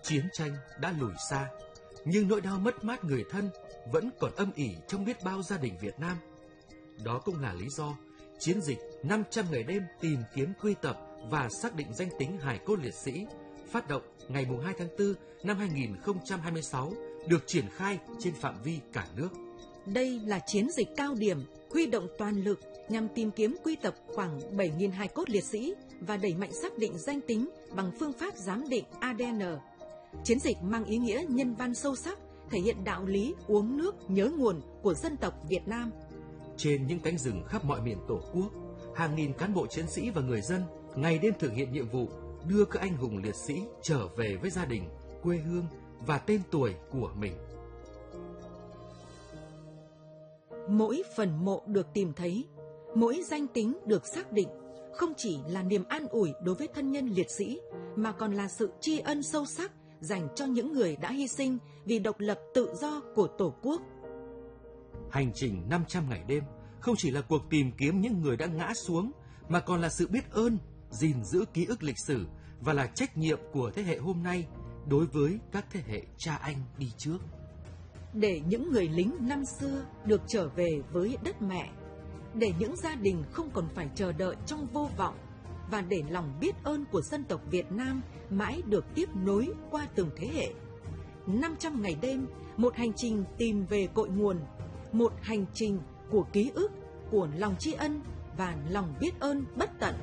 Chiến tranh đã lùi xa, nhưng nỗi đau mất mát người thân vẫn còn âm ỉ trong biết bao gia đình Việt Nam. Đó cũng là lý do chiến dịch 500 ngày đêm tìm kiếm quy tập và xác định danh tính hài cốt liệt sĩ phát động ngày 2 tháng 4 năm 2026 được triển khai trên phạm vi cả nước. Đây là chiến dịch cao điểm huy động toàn lực nhằm tìm kiếm quy tập khoảng 7.000 hài cốt liệt sĩ và đẩy mạnh xác định danh tính bằng phương pháp giám định ADN. Chiến dịch mang ý nghĩa nhân văn sâu sắc, thể hiện đạo lý uống nước nhớ nguồn của dân tộc Việt Nam. Trên những cánh rừng khắp mọi miền Tổ quốc, hàng nghìn cán bộ chiến sĩ và người dân ngày đêm thực hiện nhiệm vụ đưa các anh hùng liệt sĩ trở về với gia đình, quê hương và tên tuổi của mình. Mỗi phần mộ được tìm thấy, mỗi danh tính được xác định không chỉ là niềm an ủi đối với thân nhân liệt sĩ, mà còn là sự tri ân sâu sắc dành cho những người đã hy sinh vì độc lập tự do của Tổ quốc. Hành trình 500 ngày đêm không chỉ là cuộc tìm kiếm những người đã ngã xuống, mà còn là sự biết ơn, gìn giữ ký ức lịch sử và là trách nhiệm của thế hệ hôm nay đối với các thế hệ cha anh đi trước. Để những người lính năm xưa được trở về với đất mẹ, để những gia đình không còn phải chờ đợi trong vô vọng, và để lòng biết ơn của dân tộc Việt Nam mãi được tiếp nối qua từng thế hệ. 500 ngày đêm, một hành trình tìm về cội nguồn, một hành trình của ký ức, của lòng tri ân và lòng biết ơn bất tận.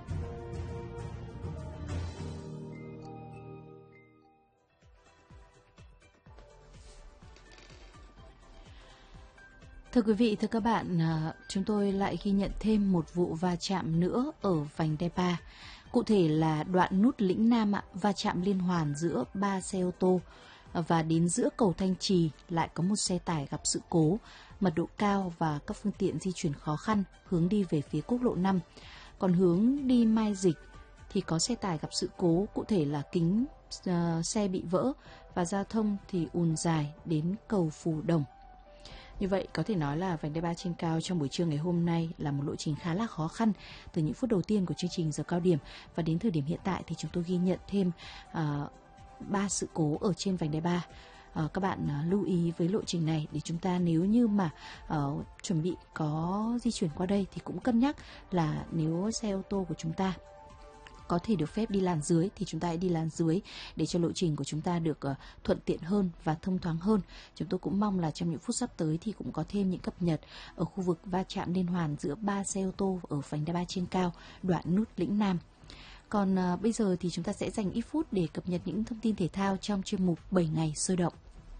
Thưa quý vị, thưa các bạn, chúng tôi lại ghi nhận thêm một vụ va chạm nữa ở vành đai 3. Cụ thể là đoạn nút Lĩnh Nam va chạm liên hoàn giữa 3 xe ô tô, và đến giữa cầu Thanh Trì lại có một xe tải gặp sự cố, mật độ cao và các phương tiện di chuyển khó khăn hướng đi về phía quốc lộ 5. Còn hướng đi Mai Dịch thì có xe tải gặp sự cố, cụ thể là kính xe bị vỡ và giao thông thì ùn dài đến cầu Phù Đồng. Như vậy có thể nói là vành đai 3 trên cao trong buổi trưa ngày hôm nay là một lộ trình khá là khó khăn từ những phút đầu tiên của chương trình giờ cao điểm, và đến thời điểm hiện tại thì chúng tôi ghi nhận thêm 3 sự cố ở trên vành đai 3. Các bạn lưu ý với lộ trình này để chúng ta nếu như mà chuẩn bị có di chuyển qua đây thì cũng cân nhắc là nếu xe ô tô của chúng ta có thể được phép đi làn dưới thì chúng ta hãy đi làn dưới để cho lộ trình của chúng ta được thuận tiện hơn và thông thoáng hơn. Chúng tôi cũng mong là trong những phút sắp tới thì cũng có thêm những cập nhật ở khu vực va chạm liên hoàn giữa 3 xe ô tô ở vành đai 3 trên cao, đoạn nút Lĩnh Nam. Còn bây giờ thì chúng ta sẽ dành ít phút để cập nhật những thông tin thể thao trong chuyên mục 7 ngày sôi động.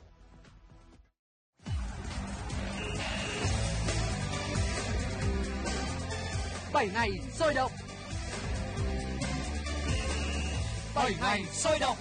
Bảy ngày sôi động. 7 ngày sôi động.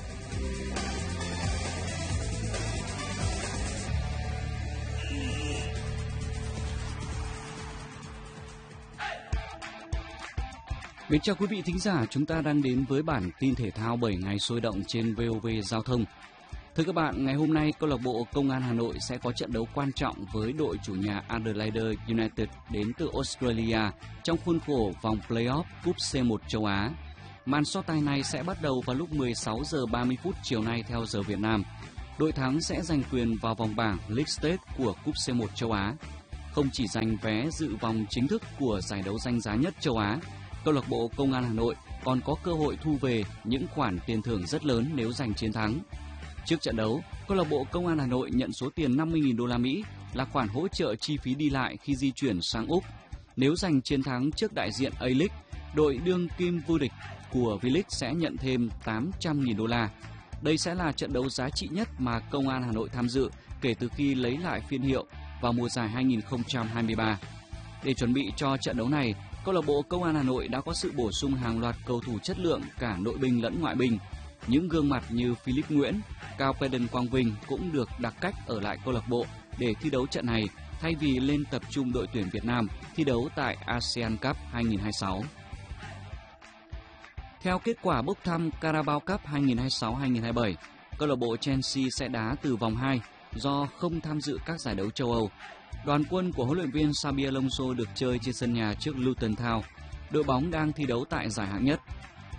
Mến chào quý vị thính giả, chúng ta đang đến với bản tin thể thao 7 ngày sôi động trên VOV Giao thông. Thưa các bạn, ngày hôm nay câu lạc bộ Công an Hà Nội sẽ có trận đấu quan trọng với đội chủ nhà Adelaide United đến từ Australia trong khuôn khổ vòng play-off Cúp C1 châu Á. Màn so tài này sẽ bắt đầu vào lúc 16 giờ 30 phút chiều nay theo giờ Việt Nam. Đội thắng sẽ giành quyền vào vòng bảng League Stage của Cúp C1 châu Á. Không chỉ giành vé dự vòng chính thức của giải đấu danh giá nhất châu Á, câu lạc bộ Công an Hà Nội còn có cơ hội thu về những khoản tiền thưởng rất lớn nếu giành chiến thắng. Trước trận đấu, câu lạc bộ Công an Hà Nội nhận số tiền 50.000 đô la Mỹ là khoản hỗ trợ chi phí đi lại khi di chuyển sang Úc. Nếu giành chiến thắng trước đại diện A-League, đội đương kim vô địch của V-League sẽ nhận thêm 800.000 đô la. Đây sẽ là trận đấu giá trị nhất mà Công an Hà Nội tham dự kể từ khi lấy lại phiên hiệu vào mùa giải 2023. Để chuẩn bị cho trận đấu này, câu lạc bộ Công an Hà Nội đã có sự bổ sung hàng loạt cầu thủ chất lượng cả nội binh lẫn ngoại binh. Những gương mặt như Philip Nguyễn, Cao Peden Quang Vinh cũng được đặc cách ở lại câu lạc bộ để thi đấu trận này thay vì lên tập trung đội tuyển Việt Nam thi đấu tại ASEAN Cup 2026. Theo kết quả bốc thăm Carabao Cup 2026-2027, câu lạc bộ Chelsea sẽ đá từ vòng 2 do không tham dự các giải đấu châu Âu. Đoàn quân của huấn luyện viên Xabi Alonso được chơi trên sân nhà trước Luton Town. Đội bóng đang thi đấu tại giải hạng nhất.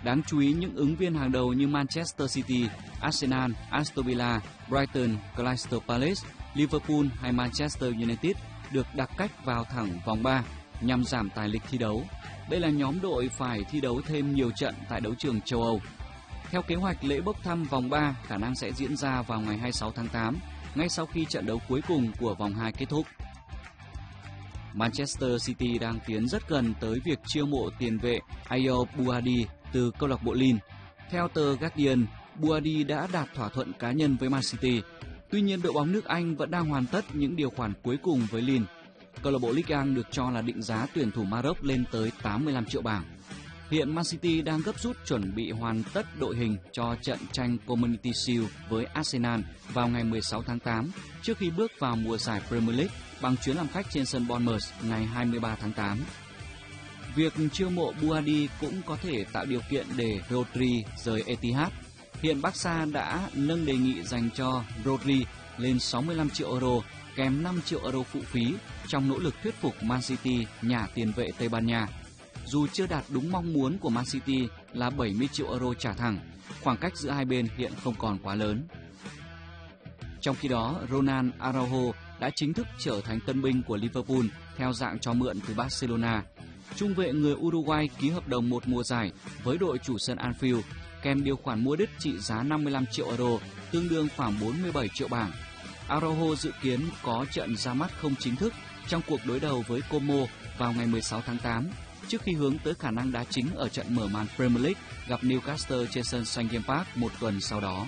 Đáng chú ý, những ứng viên hàng đầu như Manchester City, Arsenal, Aston Villa, Brighton, Crystal Palace, Liverpool hay Manchester United được đặt cách vào thẳng vòng 3 nhằm giảm tài lịch thi đấu. Đây là nhóm đội phải thi đấu thêm nhiều trận tại đấu trường châu Âu. Theo kế hoạch, lễ bốc thăm vòng 3 khả năng sẽ diễn ra vào ngày 26 tháng 8, ngay sau khi trận đấu cuối cùng của vòng 2 kết thúc. Manchester City đang tiến rất gần tới việc chiêu mộ tiền vệ Ayoub Buhadi từ câu lạc bộ Lille. Theo tờ Guardian, Buhadi đã đạt thỏa thuận cá nhân với Man City. Tuy nhiên, đội bóng nước Anh vẫn đang hoàn tất những điều khoản cuối cùng với Lille. Câu lạc bộ Ligue 1 được cho là định giá tuyển thủ Maroc lên tới 85 triệu bảng. Hiện Man City đang gấp rút chuẩn bị hoàn tất đội hình cho trận tranh Community Shield với Arsenal vào ngày 16 tháng 8 trước khi bước vào mùa giải Premier League bằng chuyến làm khách trên sân Bournemouth ngày 23 tháng 8. Việc chiêu mộ Buhadi cũng có thể tạo điều kiện để Rodri rời Etihad. Hiện Barca đã nâng đề nghị dành cho Rodri lên 65 triệu euro kèm 5 triệu euro phụ phí trong nỗ lực thuyết phục Man City nhả tiền vệ Tây Ban Nha. Dù chưa đạt đúng mong muốn của Man City là 70 triệu euro trả thẳng, khoảng cách giữa hai bên hiện không còn quá lớn. Trong khi đó, Ronald Araujo đã chính thức trở thành tân binh của Liverpool theo dạng cho mượn từ Barcelona. Trung vệ người Uruguay ký hợp đồng một mùa giải với đội chủ sân Anfield, kèm điều khoản mua đứt trị giá 55 triệu euro, tương đương khoảng 47 triệu bảng. Araujo dự kiến có trận ra mắt không chính thức trong cuộc đối đầu với Como vào ngày 16 tháng 8, trước khi hướng tới khả năng đá chính ở trận mở màn Premier League gặp Newcastle trên sân St James Park một tuần sau đó.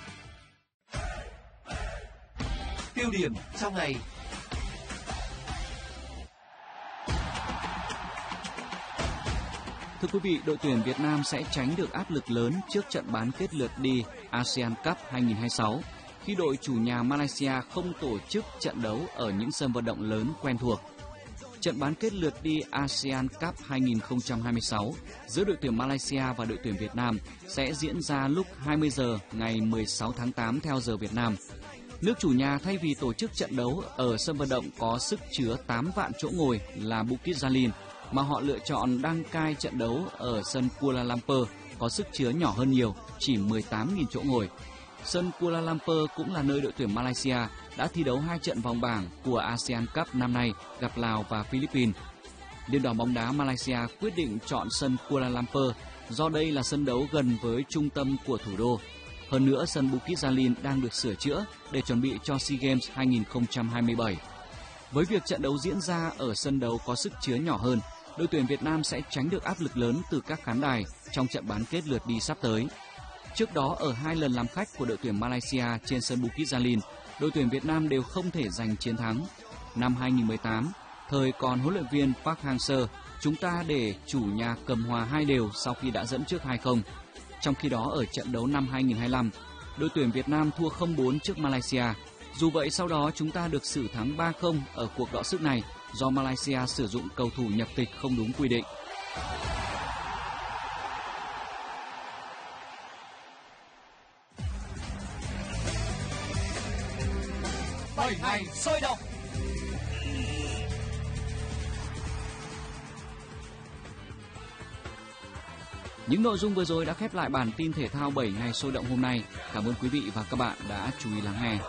Tiêu điểm trong ngày. Thưa quý vị, đội tuyển Việt Nam sẽ tránh được áp lực lớn trước trận bán kết lượt đi ASEAN Cup 2026 khi đội chủ nhà Malaysia không tổ chức trận đấu ở những sân vận động lớn quen thuộc. Trận bán kết lượt đi ASEAN Cup 2026 giữa đội tuyển Malaysia và đội tuyển Việt Nam sẽ diễn ra lúc 20 giờ ngày 16 tháng 8 theo giờ Việt Nam. Nước chủ nhà thay vì tổ chức trận đấu ở sân vận động có sức chứa 8 vạn chỗ ngồi là Bukit Jalil, mà họ lựa chọn đăng cai trận đấu ở sân Kuala Lumpur có sức chứa nhỏ hơn nhiều, chỉ 18.000 chỗ ngồi. Sân Kuala Lumpur cũng là nơi đội tuyển Malaysia đã thi đấu 2 trận vòng bảng của ASEAN Cup năm nay gặp Lào và Philippines. Liên đoàn bóng đá Malaysia quyết định chọn sân Kuala Lumpur do đây là sân đấu gần với trung tâm của thủ đô. Hơn nữa, sân Bukit Jalil đang được sửa chữa để chuẩn bị cho SEA Games 2027. Với việc trận đấu diễn ra ở sân đấu có sức chứa nhỏ hơn, đội tuyển Việt Nam sẽ tránh được áp lực lớn từ các khán đài trong trận bán kết lượt đi sắp tới. Trước đó, ở 2 lần làm khách của đội tuyển Malaysia trên sân Bukit Jalil, đội tuyển Việt Nam đều không thể giành chiến thắng. Năm 2018, thời còn huấn luyện viên Park Hang-seo, chúng ta để chủ nhà cầm hòa 2-2 sau khi đã dẫn trước 2-0. Trong khi đó, ở trận đấu năm 2025, đội tuyển Việt Nam thua 0-4 trước Malaysia. Dù vậy, sau đó chúng ta được xử thắng 3-0 ở cuộc đọ sức này do Malaysia sử dụng cầu thủ nhập tịch không đúng quy định. Bảy ngày sôi động. Những nội dung vừa rồi đã khép lại bản tin thể thao 7 ngày sôi động hôm nay. Cảm ơn quý vị và các bạn đã chú ý lắng nghe.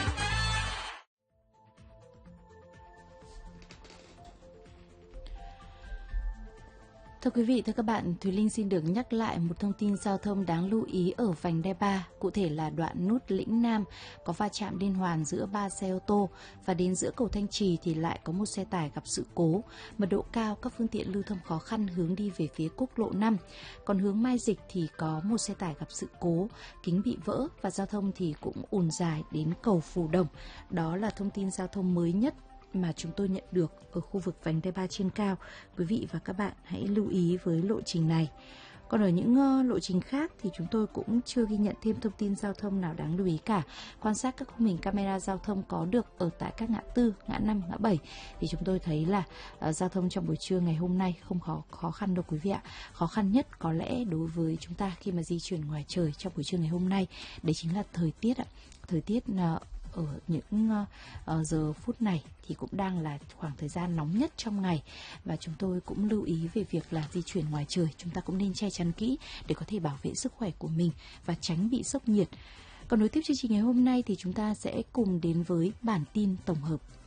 Thưa quý vị, thưa các bạn, Thùy Linh xin được nhắc lại một thông tin giao thông đáng lưu ý ở vành đai 3, cụ thể là đoạn nút Lĩnh Nam có va chạm liên hoàn giữa 3 xe ô tô và đến giữa cầu Thanh Trì thì lại có một xe tải gặp sự cố. Mật độ cao, các phương tiện lưu thông khó khăn hướng đi về phía quốc lộ 5. Còn hướng Mai Dịch thì có một xe tải gặp sự cố, kính bị vỡ và giao thông thì cũng ùn dài đến cầu Phù Đồng. Đó là thông tin giao thông mới nhất mà chúng tôi nhận được ở khu vực vành đai 3 trên cao. Quý vị và các bạn hãy lưu ý với lộ trình này. Còn ở những lộ trình khác thì chúng tôi cũng chưa ghi nhận thêm thông tin giao thông nào đáng lưu ý cả. Quan sát các khung hình camera giao thông có được ở tại các ngã tư, ngã 5, ngã 7 thì chúng tôi thấy là giao thông trong buổi trưa ngày hôm nay không khó khăn đâu quý vị ạ. Khó khăn nhất có lẽ đối với chúng ta khi mà di chuyển ngoài trời trong buổi trưa ngày hôm nay đấy chính là thời tiết ạ. Thời tiết ở những giờ phút này thì cũng đang là khoảng thời gian nóng nhất trong ngày, và chúng tôi cũng lưu ý về việc là di chuyển ngoài trời chúng ta cũng nên che chắn kỹ để có thể bảo vệ sức khỏe của mình và tránh bị sốc nhiệt. Còn nối tiếp chương trình ngày hôm nay thì chúng ta sẽ cùng đến với bản tin tổng hợp.